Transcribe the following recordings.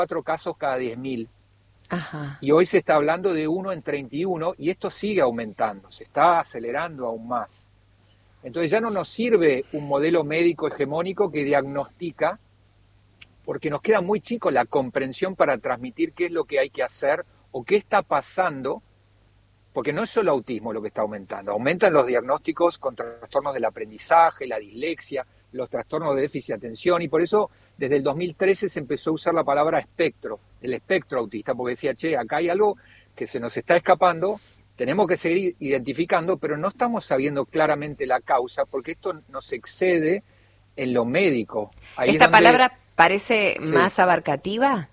4 casos cada 10.000. Ajá. Y hoy se está hablando de 1 en 31 y esto sigue aumentando, se está acelerando aún más. Entonces ya no nos sirve un modelo médico hegemónico que diagnostica, porque nos queda muy chico la comprensión para transmitir qué es lo que hay que hacer o qué está pasando, porque no es solo autismo lo que está aumentando, aumentan los diagnósticos con trastornos del aprendizaje, la dislexia, los trastornos de déficit de atención, y por eso desde el 2013 se empezó a usar la palabra espectro, el espectro autista, porque decía, che, acá hay algo que se nos está escapando, tenemos que seguir identificando, pero no estamos sabiendo claramente la causa, porque esto nos excede en lo médico. Ahí es ¿Esta donde, palabra parece sí. más abarcativa?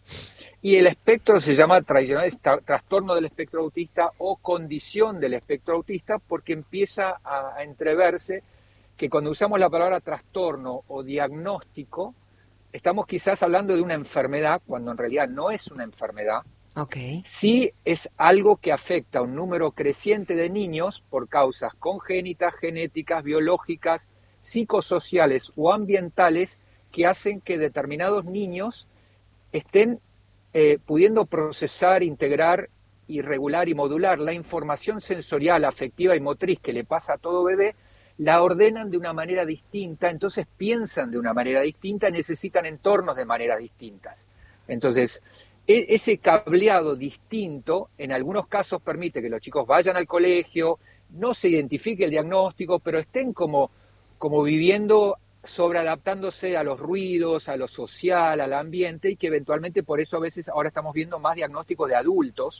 Y el espectro se llama tradicionalmente trastorno del espectro autista o condición del espectro autista, porque empieza a entreverse que cuando usamos la palabra trastorno o diagnóstico, estamos quizás hablando de una enfermedad, cuando en realidad no es una enfermedad. Ok. Sí es algo que afecta a un número creciente de niños por causas congénitas, genéticas, biológicas, psicosociales o ambientales que hacen que determinados niños estén pudiendo procesar, integrar y regular y modular la información sensorial, afectiva y motriz que le pasa a todo bebé, la ordenan de una manera distinta, entonces piensan de una manera distinta, necesitan entornos de maneras distintas. Entonces, ese cableado distinto en algunos casos permite que los chicos vayan al colegio, no se identifique el diagnóstico, pero estén como viviendo sobreadaptándose a los ruidos, a lo social, al ambiente, y que eventualmente por eso a veces ahora estamos viendo más diagnósticos de adultos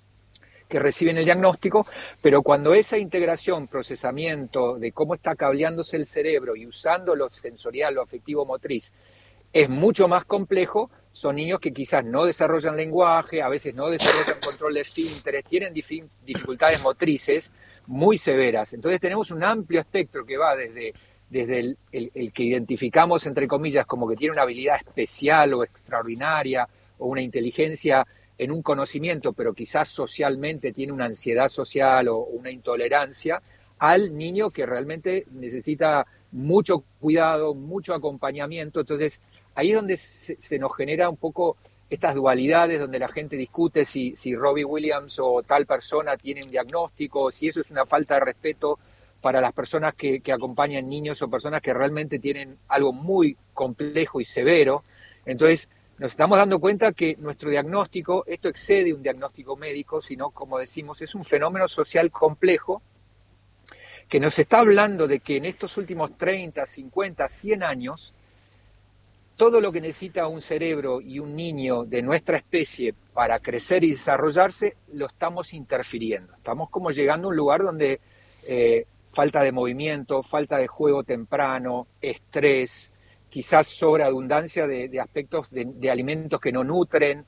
que reciben el diagnóstico, pero cuando esa integración, procesamiento de cómo está cableándose el cerebro y usando lo sensorial, lo afectivo motriz, es mucho más complejo, son niños que quizás no desarrollan lenguaje, a veces no desarrollan control de esfínteres, tienen dificultades motrices muy severas. Entonces tenemos un amplio espectro que va desde el que identificamos, entre comillas, como que tiene una habilidad especial o extraordinaria o una inteligencia en un conocimiento, pero quizás socialmente tiene una ansiedad social o una intolerancia, al niño que realmente necesita mucho cuidado, mucho acompañamiento. Entonces, ahí es donde se nos genera un poco estas dualidades, donde la gente discute si Robbie Williams o tal persona tiene un diagnóstico, si eso es una falta de respeto para las personas que acompañan niños o personas que realmente tienen algo muy complejo y severo. Entonces, nos estamos dando cuenta que nuestro diagnóstico, esto excede un diagnóstico médico, sino, como decimos, es un fenómeno social complejo que nos está hablando de que en estos últimos 30, 50, 100 años, todo lo que necesita un cerebro y un niño de nuestra especie para crecer y desarrollarse, lo estamos interfiriendo. Estamos como llegando a un lugar donde falta de movimiento, falta de juego temprano, estrés, quizás sobreabundancia de aspectos de alimentos que no nutren,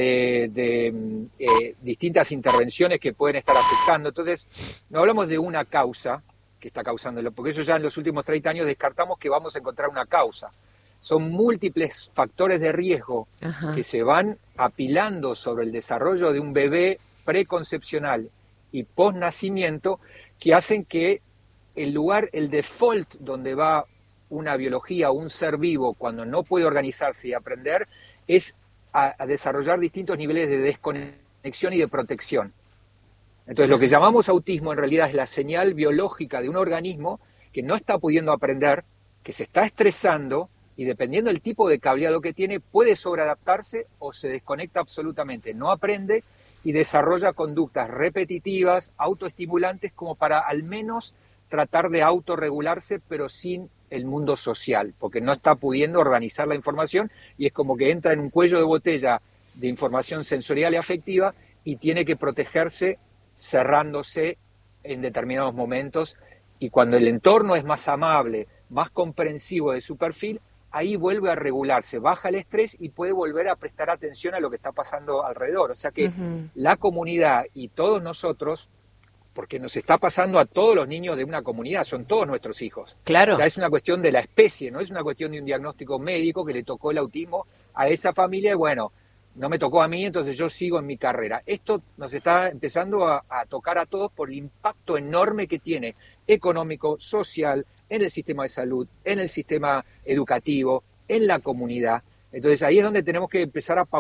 de distintas intervenciones que pueden estar afectando. Entonces, no hablamos de una causa que está causándolo, porque eso ya en los últimos 30 años descartamos que vamos a encontrar una causa. Son múltiples factores de riesgo que se van apilando sobre el desarrollo de un bebé preconcepcional y postnacimiento que hacen que el lugar, el default donde va una biología o un ser vivo cuando no puede organizarse y aprender es a desarrollar distintos niveles de desconexión y de protección. Entonces, lo que llamamos autismo en realidad es la señal biológica de un organismo que no está pudiendo aprender, que se está estresando y dependiendo del tipo de cableado que tiene, puede sobreadaptarse o se desconecta absolutamente, no aprende y desarrolla conductas repetitivas, autoestimulantes, como para al menos tratar de autorregularse, pero sin el mundo social, porque no está pudiendo organizar la información y es como que entra en un cuello de botella de información sensorial y afectiva y tiene que protegerse cerrándose en determinados momentos, y cuando el entorno es más amable, más comprensivo de su perfil, ahí vuelve a regularse, baja el estrés y puede volver a prestar atención a lo que está pasando alrededor. O sea que la comunidad y todos nosotros, porque nos está pasando a todos los niños de una comunidad, son todos nuestros hijos. Claro. Ya es una cuestión de la especie, no es una cuestión de un diagnóstico médico que le tocó el autismo a esa familia y bueno, no me tocó a mí, entonces yo sigo en mi carrera. Esto nos está empezando a tocar a todos por el impacto enorme que tiene económico, social, en el sistema de salud, en el sistema educativo, en la comunidad. Entonces ahí es donde tenemos que empezar a